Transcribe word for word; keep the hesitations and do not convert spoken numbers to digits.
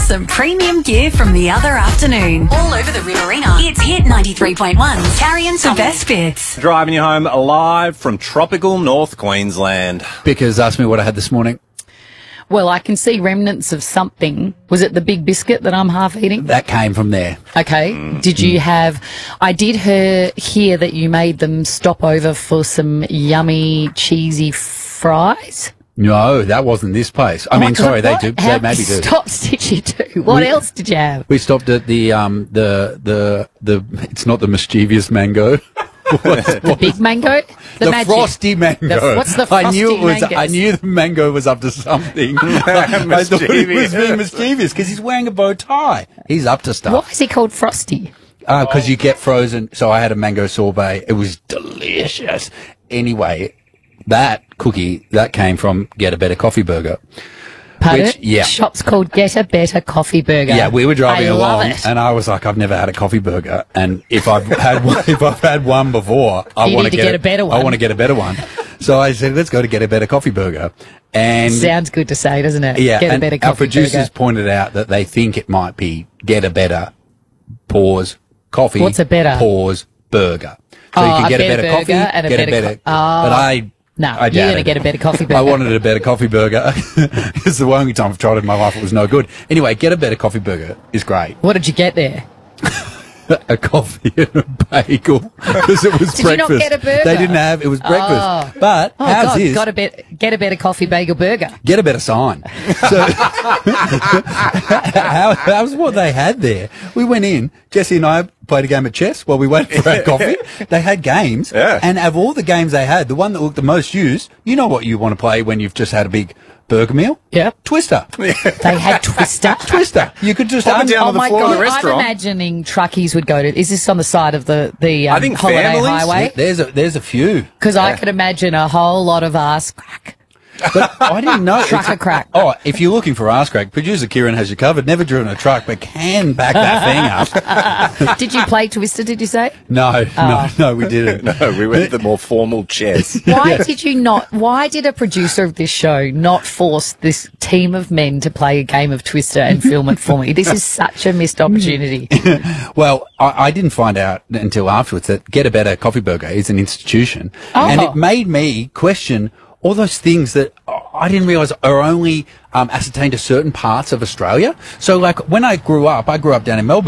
some premium gear from the other afternoon. All over the Riverina. It's Hit ninety-three point one. Carrying some best bits. Driving you home live from tropical North Queensland. Bickers asked me what I had this morning. Well, I can see remnants of something. Was it the big biscuit that I'm half eating? That came from there. Okay. Mm. Did you have... I did hear, hear that you made them stop over for some yummy, cheesy fries. No, that wasn't this place. I Oh, mean, sorry, they what? do. How They maybe do. stops did you do? What We- else did you have? We stopped at the um the the the. It's not the mischievous mango. What's, The big mango? The, the magic. frosty mango. The- what's the I knew it frosty was. I mangoes? knew the mango was up to something. I thought he was being mischievous because he's wearing a bow tie. He's up to stuff. Why is he called Frosty? Because you get frozen. So I had a mango sorbet. It was delicious. Anyway, that cookie that came from Get a Better Coffee Burger. Pardon? Which, yeah. Shop's called Get a Better Coffee Burger. Yeah, we were driving I love along, it. and I was like, I've never had a coffee burger, and if I've had one, if I've had one before, I You want need to get a better one. I want to get a better one. So I said, let's go to Get a Better Coffee Burger, and Sounds good to say, doesn't it? yeah, Get a and better our coffee producers burger. pointed out that they think it might be Get a Better pause coffee. What's a better? Pause burger? So Oh, you can a get a better better coffee, burger and a get better a better. co- oh. But I. No, I you're doubt going to it. get a better coffee burger. I wanted a better coffee burger. It's the only time I've tried it in my life. It was no good. Anyway, Get a Better Coffee Burger is great. What did you get there? A coffee and a bagel because it was Did you not breakfast. get a burger? They didn't have. It was breakfast. Oh. But Oh, how's God, this? got a bet, get a better coffee bagel burger. Get a better sign. So how, how's what they had there? We went in. Jesse and I played a game of chess while we waited for our coffee. They had games, Yeah. and of all the games they had, the one that looked the most used. You know what you want to play when you've just had a big burger meal? Yeah. Twister. They had Twister. Twister. You could just Pop it un- down Oh on the my floor God, of the restaurant. I'm imagining truckies would go to. Is this on the side of the the um, I think holiday families- highway? There's a there's a few. Because I could imagine a whole lot of ass crack. But I didn't know. Truck It's- a crack. Oh, if you're looking for ass crack, producer Kieran has you covered. Never driven a truck, but can back that thing up. Did you play Twister? Did you say? No, no, no, we didn't. No, we went the more formal chess. Why did you not? Why did a producer of this show not force this team of men to play a game of Twister and film it for me? This is such a missed opportunity. Well, I, I didn't find out until afterwards that Get a Better Coffee Burger is an institution, Oh. and it made me question all those things that I didn't realise are only um, ascertained to certain parts of Australia. So, like when I grew up, I grew up down in Melbourne.